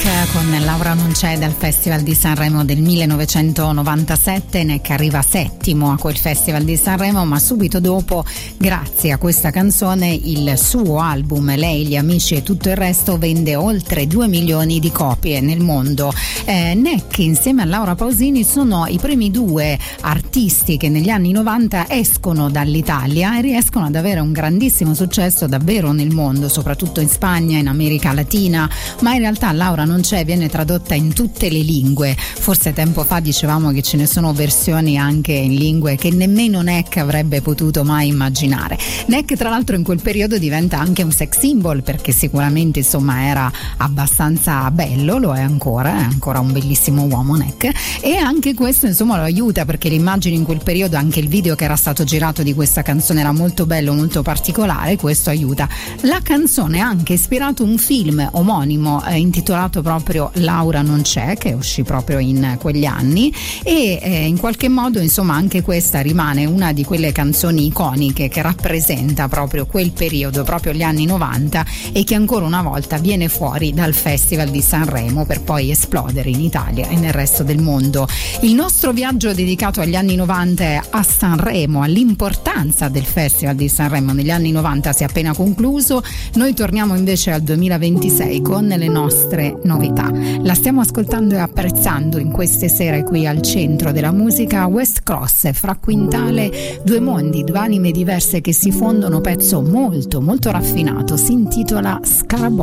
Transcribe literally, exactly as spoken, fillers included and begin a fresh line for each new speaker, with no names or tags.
Neck con Laura non c'è dal Festival di Sanremo del millenovecentonovantasette. Neck arriva settimo a quel Festival di Sanremo, ma subito dopo, grazie a questa canzone, il suo album Lei, gli amici e tutto il resto vende oltre due milioni di copie nel mondo. eh, Neck insieme a Laura Pausini sono i primi due artisti che negli anni novanta escono dall'Italia e riescono ad avere un grandissimo successo davvero nel mondo, soprattutto in Spagna, in America Latina, ma in realtà Laura non c'è viene tradotta in tutte le lingue. Forse tempo fa dicevamo che ce ne sono versioni anche in lingue che nemmeno Neck avrebbe potuto mai immaginare. Neck tra l'altro in quel periodo diventa anche un sex symbol, perché sicuramente insomma era abbastanza bello, lo è ancora, è ancora un bellissimo uomo Neck, e anche questo insomma lo aiuta, perché le immagini in quel periodo, anche il video che era stato girato di questa canzone era molto bello, molto particolare, questo aiuta. La canzone ha anche ispirato un film omonimo eh, intitolato proprio Laura non c'è, che uscì proprio in quegli anni, e eh, in qualche modo insomma anche questa rimane una di quelle canzoni iconiche che rappresenta proprio quel periodo, proprio gli anni novanta, e che ancora una volta viene fuori dal Festival di Sanremo per poi esplodere in Italia e nel resto del mondo. Il nostro viaggio dedicato agli anni novanta a Sanremo, all'importanza del Festival di Sanremo negli anni novanta si è appena concluso. Noi torniamo invece al duemilaventisei con le nostre novità. La stiamo ascoltando e apprezzando in queste sere qui al centro della musica. West Cross, Fra Quintale, due mondi, due anime diverse che si fondono, pezzo molto molto raffinato, si intitola Scaraboy.